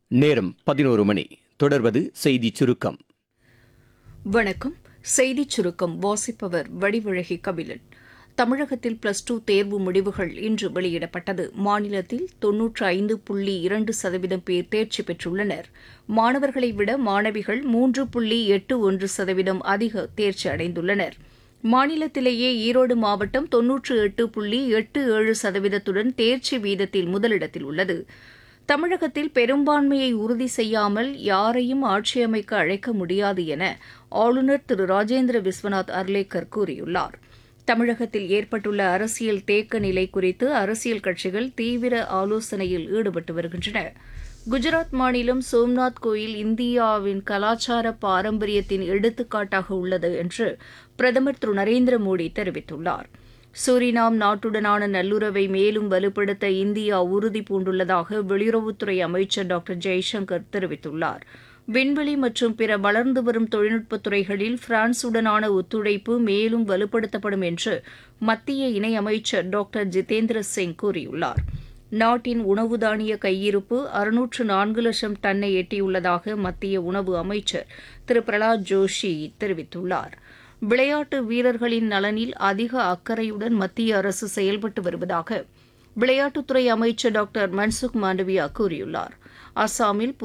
நேரம் 11 மணி. தொடர்வது செய்திச் சுருக்கம். வணக்கம். செய்திச் சுருக்கம் வாசிப்பவர் வடிவழகி கபிலன். தமிழகத்தில் +2 தேர்வு முடிவுகள் இன்று வெளியிடப்பட்டது. மாநிலத்தில் 95.2% பேர் தேர்ச்சி பெற்றுள்ளனர். மாணவர்களை விட மாணவிகள் 3.81% அதிக தேர்ச்சி அடைந்துள்ளனர். மாநிலத்திலேயே ஈரோடு மாவட்டம் 98.87%த்துடன் தேர்ச்சி வீதத்தில் முதலிடத்தில் உள்ளது. தமிழகத்தில் பெரும்பான்மையை உறுதி செய்யாமல் யாரையும் ஆட்சி அமைக்க அழைக்க முடியாது என ஆளுநர் திரு ராஜேந்திர விஸ்வநாத் அர்லேக்கர் கூறியுள்ளார். தமிழகத்தில் ஏற்பட்டுள்ள அரசியல் தேக்க நிலை குறித்து அரசியல் கட்சிகள் தீவிர ஆலோசனையில் ஈடுபட்டு வருகின்றன. குஜராத் மாநிலம் சோம்நாத் கோயில் இந்தியாவின் கலாச்சார பாரம்பரியத்தின் எடுத்துக்காட்டாக உள்ளது என்று பிரதமர் திரு நரேந்திர மோடி தெரிவித்துள்ளார். சூரினாம் நாட்டுடனான நல்லுறவை மேலும் வலுப்படுத்த இந்தியா உறுதி பூண்டுள்ளதாக வெளியுறவுத்துறை அமைச்சர் டாக்டர் ஜெய்சங்கர் தெரிவித்துள்ளார். விண்வெளி மற்றும் பிற வளர்ந்து வரும் தொழில்நுட்பத் துறைகளில் பிரான்சுடனான ஒத்துழைப்பு மேலும் வலுப்படுத்தப்படும் என்று மத்திய இணையமைச்சர் டாக்டர் ஜிதேந்திர சிங் கூறியுள்ளார். நாட்டின் உணவு தானிய கையிருப்பு 604 லட்சம் டன்னை எட்டியுள்ளதாக மத்திய உணவு அமைச்சர் திரு பிரலாத் ஜோஷி தெரிவித்துள்ளார். விளையாட்டு வீரர்களின் நலனில் அதிக அக்கறையுடன் மத்திய அரசு செயல்பட்டு வருவதாக விளையாட்டுத்துறை அமைச்சர் டாக்டர் மன்சுக் மாண்டவியா கூறியுள்ளார். அஸ்ஸாமில்